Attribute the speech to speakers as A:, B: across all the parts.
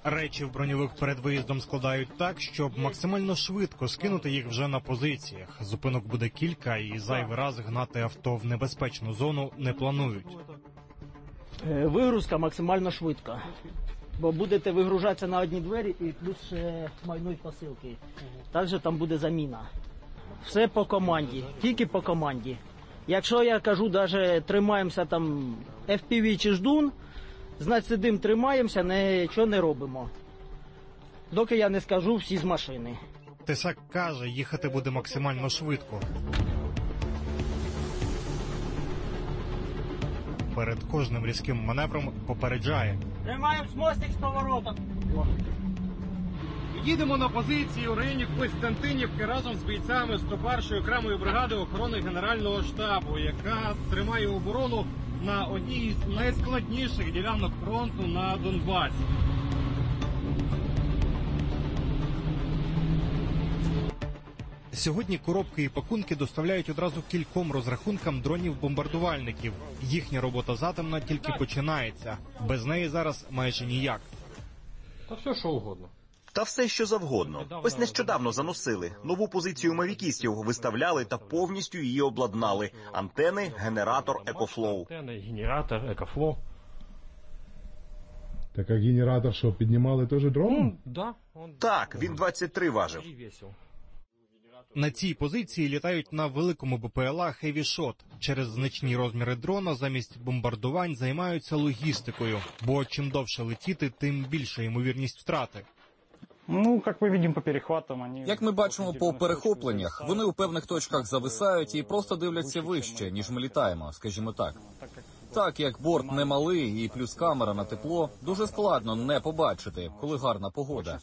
A: Речі в броньовик перед виїздом складають так, щоб максимально швидко скинути їх вже на позиціях. Зупинок буде кілька, і зайвий раз гнати авто в небезпечну зону не планують.
B: Вигрузка максимально швидка, бо будете вигружатися на одні двері і плюс ще майнують посилки. Також там буде заміна. Все по команді, тільки по команді. Якщо я кажу, навіть тримаємося там FPV чи ждун, значить сидимо, тримаємося, нічого не робимо. Доки я не скажу всі з машини.
A: Тесак каже, їхати буде максимально швидко. Перед кожним різким маневром попереджає.
B: Тримаємо мостик з поворотом.
A: Їдемо на позицію в районі Костянтинівки разом з бійцями 101-ї окремої бригади охорони Генерального штабу, яка тримає оборону на одній з найскладніших ділянок фронту на Донбасі. Сьогодні коробки і пакунки доставляють одразу кільком розрахункам дронів-бомбардувальників. Їхня робота затемна тільки починається. Без неї зараз майже ніяк.
C: Та все, що угодно.
D: Та все, що завгодно. Ось нещодавно заносили. Нову позицію мавікістів виставляли та повністю її обладнали. Антени, генератор, екофлоу.
C: Антени, генератор, екофлоу.
E: Так а генератор що, піднімали теж дрон?
C: Да.
D: Так, він 23 важив.
A: На цій позиції літають на великому БПЛА Heavy Shot. Через значні розміри дрона замість бомбардувань займаються логістикою. Бо чим довше летіти, тим більша ймовірність втрати.
F: Як ми бачимо по перехопленнях, вони у певних точках зависають і просто дивляться вище, ніж ми літаємо, скажімо так. Так як борт не малий і плюс камера на тепло, дуже складно не побачити, коли гарна погода.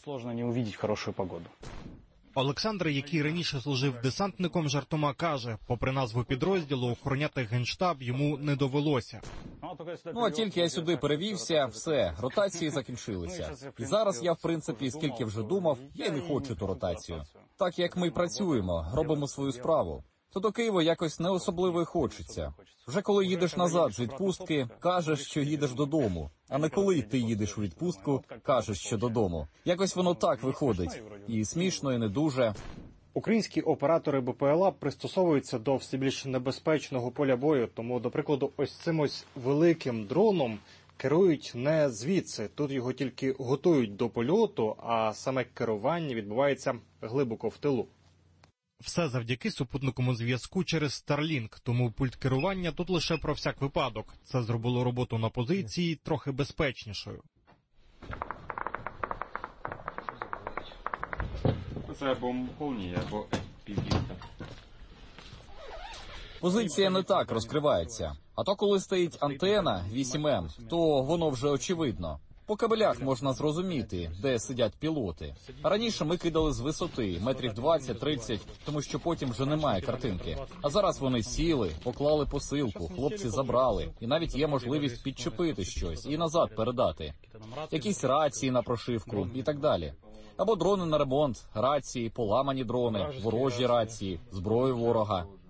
A: Олександр, який раніше служив десантником, жартома каже, попри назву підрозділу, охороняти Генштаб йому не довелося.
F: Ну, а тільки я сюди перевівся, все, ротації закінчилися. І зараз я, в принципі, скільки вже думав, я й не хочу ту ротацію. Так як ми працюємо, робимо свою справу, то до Києва якось не особливо й хочеться. Вже коли їдеш назад з відпустки, кажеш, що їдеш додому. А не коли ти їдеш у відпустку, кажеш, що додому. Якось воно так виходить. І смішно, і не дуже.
G: Українські оператори БПЛА пристосовуються до все більш небезпечного поля бою, тому, до прикладу, ось цим ось великим дроном керують не звідси. Тут його тільки готують до польоту, а саме керування відбувається глибоко в тилу.
A: Все завдяки супутниковому зв'язку через Starlink, тому пульт керування тут лише про всяк випадок. Це зробило роботу на позиції трохи безпечнішою.
H: Це або повні, або півліта.
F: Позиція не так розкривається. А то коли стоїть антена 8М, то воно вже очевидно. По кабелях можна зрозуміти, де сидять пілоти. А раніше ми кидали з висоти, метрів 20-30, тому що потім вже немає картинки. А зараз вони сіли, поклали посилку, хлопці забрали. І навіть є можливість підчепити щось і назад передати. Якісь рації на прошивку і так далі. Або дрони на ремонт, рації, поламані дрони, ворожі рації, зброю ворога.